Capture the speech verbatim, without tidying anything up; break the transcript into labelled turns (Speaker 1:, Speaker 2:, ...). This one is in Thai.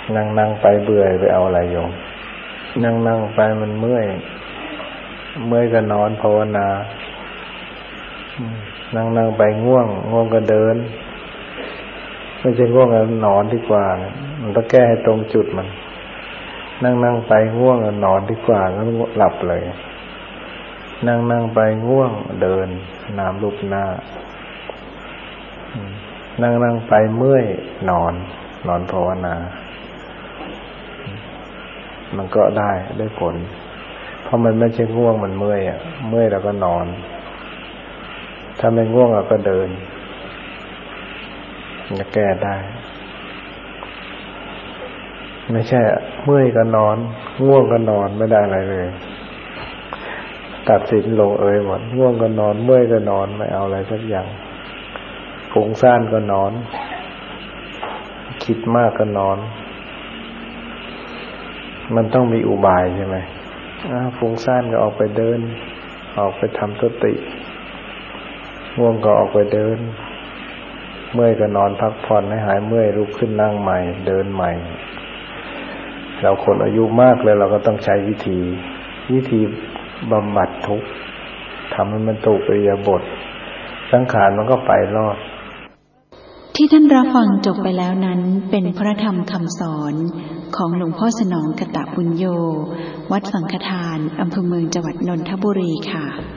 Speaker 1: นั่งนั่งไปเบื่อไปเอาอะไรโยมนั่งนั่งไปมันเมื่อยเมื่อยก็นอนภาวนานั่งนั่งไปง่วงง่วงก็เดินไม่ใช่ง่วงแล้วนอนดีกว่ามันต้องแก้ให้ตรงจุดมันนั่งนั่งไปง่วงนอนดีกว่าแล้วหลับเลยนั่งนั่งไปง่วงเดินน้ำลุกหน้านั่งนั่งไปเมื่อยนอนนอนภาวนามันก็ได้ได้ผลเพราะมันไม่ใช่ง่วงมันเมื่อยอ่ะเมื่อยแล้วก็นอนถ้าไม่ง่วงเราก็เดินมันจะแก้ได้ไม่ใช่เมื่อยก็นอนง่วงก็นอนไม่ได้อะไรเลยตัดสินลงเอยหมดง่วงก็นอนเมื่อยก็นอนไม่เอาอะไรสักอย่างฟุ้งซ่านก็นอนคิดมากก็นอนมันต้องมีอุบายใช่ไหมฟุ้งซ่านก็ออกไปเดินออกไปทำสติง่วงก็ออกไปเดินเมื่อยก็นอนพักผ่อนให้หายเมื่อยลุกขึ้นนั่งใหม่เดินใหม่เราคนอายุมากเลยเราก็ต้องใช้วิธีวิธีบำบัดทุกข์ทำให้มันถูกอิริยาบถสังขารมันก็ไปรอด
Speaker 2: ที่ท่านรับฟังจบไปแล้วนั้นเป็นพระธรรมคำสอนของหลวงพ่อสนองกตบุญโญวัดสังฆทานอำเภอเมืองจังหวัดนนทบุรีค่ะ